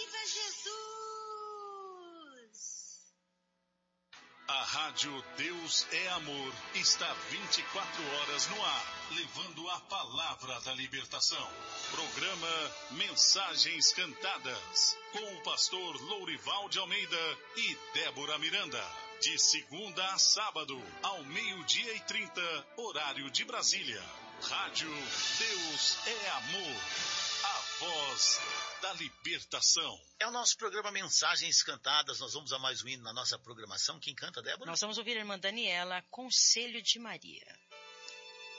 Viva Jesus! A Rádio Deus é Amor está 24 horas no ar, levando a palavra da libertação. Programa Mensagens Cantadas, com o pastor Lourival de Almeida e Débora Miranda. De segunda a sábado, ao 12:30, horário de Brasília. Rádio Deus é Amor, a voz da libertação. É o nosso programa Mensagens Cantadas. Nós vamos a mais um hino na nossa programação. Quem canta, Débora? Nós vamos ouvir a irmã Daniela, Conselho de Maria.